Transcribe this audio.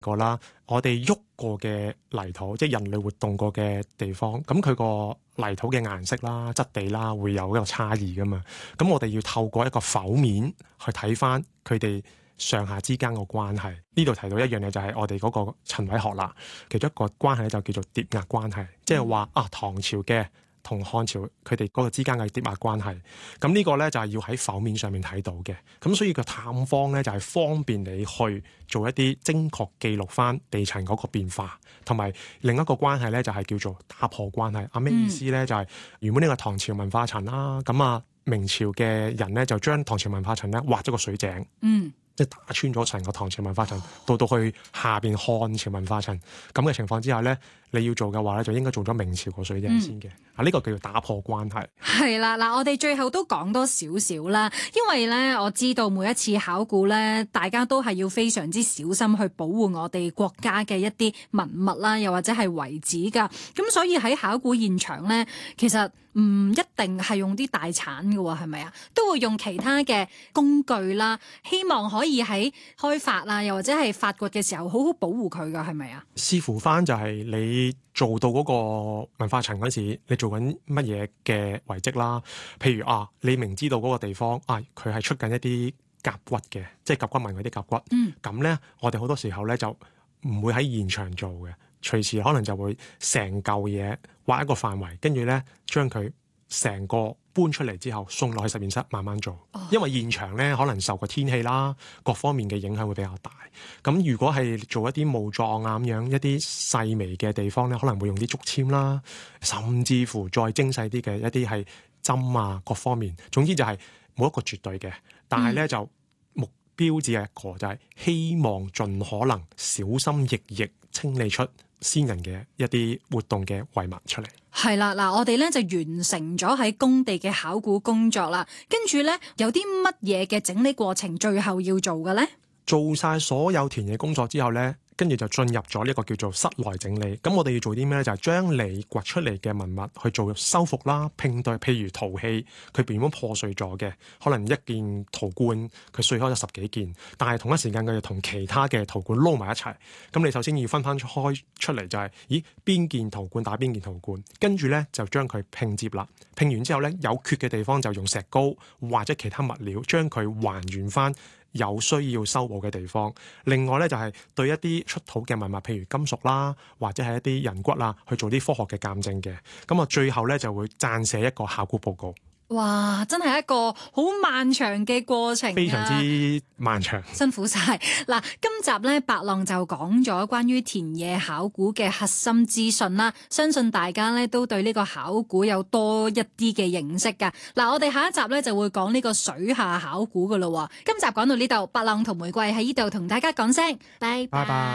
過啦，我哋喐過嘅泥土，即係人類活動過嘅地方，咁佢個泥土嘅顏色啦、質地啦，會有一個差異噶嘛。咁我哋要透過一個剖面去睇翻佢哋上下之間個關係。呢度提到一樣嘢就係我哋嗰個陳偉學啦，其中一個關係咧就叫做疊壓關係，即係話唐朝嘅同漢朝佢哋嗰個之間嘅疊壓關係，咁呢個咧就係要喺剖面上面睇到嘅，咁所以個探方咧就係方便你去做一啲精確記錄翻地層嗰個變化，同埋另一個關係咧就係叫做打破關係。咩意思咧？就係原本呢個唐朝文化層啦，咁明朝嘅人咧就將唐朝文化層咧挖咗個水井。即係打穿咗成個唐朝文化層，到去下邊漢朝文化層咁嘅情況之下咧，你要做嘅話咧，就應該做咗明朝個水井先嘅。呢個叫做打破關係。 係啦，嗱，我哋最後都講多少少啦，因為咧，我知道每一次考古咧，大家都係要非常之小心去保護我哋國家嘅一啲文物啦，又或者係遺址噶。咁所以喺考古現場咧，其實唔一定係用啲大鏟嘅喎，係咪啊？都會用其他嘅工具啦，希望可以喺開發啊，又或者係發掘嘅時候好好保護佢㗎，係咪啊？ 視乎翻就係你做到嗰個文化層嗰時，你做緊乜嘢嘅遺跡啦？譬如你明知道嗰個地方佢係出緊一啲甲骨嘅，即係甲骨文嗰啲甲骨。咁咧，我哋好多時候咧就唔會喺現場做嘅，隨時可能就會成嚿嘢畫一個範圍，跟住咧將佢成個搬出嚟之後送落去實驗室慢慢做。因為現場咧可能受個天氣啦各方面嘅影響會比較大。咁如果係做一啲墓葬咁樣一啲細微嘅地方咧，可能會用啲竹籤啦，甚至乎再精細啲嘅一啲係針各方面。總之就係冇一個絕對嘅，但係咧就目標只係一個，就係希望盡可能小心翼翼清理出先人嘅一啲活動嘅遺物出嚟。 係啦，嗱，我哋咧就完成咗喺工地嘅考古工作啦。跟住咧有啲乜嘢嘅整理過程，最後要做嘅咧？ 做晒所有田野工作之後咧，跟住就進入咗呢個叫做室內整理。咁我哋要做啲咩咧？就係將你掘出嚟嘅文物去做修復啦、拼對。譬如陶器，佢原本破碎咗嘅，可能一件陶罐佢碎開咗10幾件，但係同一時間佢就同其他嘅陶罐撈埋一齊。咁你首先要分開出嚟，就係邊件陶罐打邊件陶罐，跟住咧就將佢拼接啦。拼完之後咧，有缺嘅地方就用石膏或者其他物料將佢還原翻有需要修補嘅地方。另外咧就係對一啲出土嘅文物，譬如金屬啦，或者係一啲人骨啦，去做啲科學嘅鑑證嘅。咁最後咧就會撰寫一個考古報告。 哇！真係一個好漫長嘅過程， 非常之漫長， 辛苦晒。嗱，今集咧白浪就講咗關於田野考古嘅核心資訊啦，相信大家咧都對呢個考古有多一啲嘅認識噶。嗱，我哋下一集咧就會講呢個水下考古噶咯。今集講到呢度，白浪同玫瑰喺呢度同大家講聲拜拜。